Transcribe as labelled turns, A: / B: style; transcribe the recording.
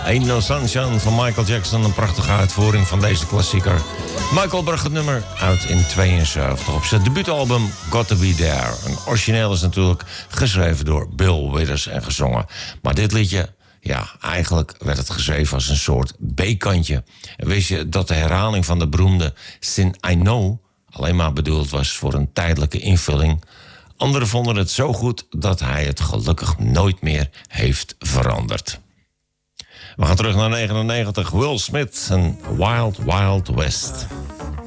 A: Ain't No Sunshine van Michael Jackson. Een prachtige uitvoering van deze klassieker. Michael bracht het nummer uit in 72 op zijn debuutalbum Got To Be There. Een origineel is natuurlijk geschreven door Bill Withers en gezongen. Maar dit liedje, ja, eigenlijk werd het geschreven als een soort B-kantje. En wist je dat de herhaling van de beroemde Sin I Know alleen maar bedoeld was voor een tijdelijke invulling? Anderen vonden het zo goed dat hij het gelukkig nooit meer heeft veranderd. We gaan terug naar 99. Will Smith en Wild Wild West.